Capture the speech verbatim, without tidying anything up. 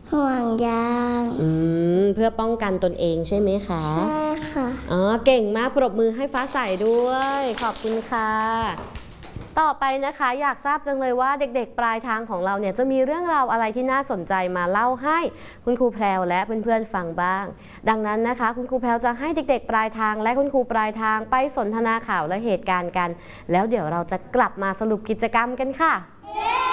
ห่วงยางอืมเพื่อป้องกันตนเองใช่ไหมคะใช่ค่ะอ๋อเก่งมากปรบมือให้ฟ้าใสด้วยขอบคุณค่ะต่อไปนะคะอยากทราบจังเลยว่าเด็กๆปลายทางของเราเนี่ยจะมีเรื่องราวอะไรที่น่าสนใจมาเล่าให้คุณครูแพรวและเพื่อนๆฟังบ้างดังนั้นนะคะคุณครูแพรวจะให้เด็กๆปลายทางและคุณครูปลายทางไปสนทนาข่าวและเหตุการณ์กันแล้วเดี๋ยวเราจะกลับมาสรุปกิจกรรมกันค่ะ